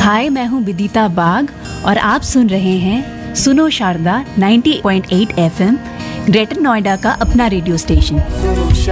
हाय, मैं हूँ विदिता बाग और आप सुन रहे हैं सुनो शारदा 90.8 एफएम, ग्रेटर नोएडा का अपना रेडियो स्टेशन।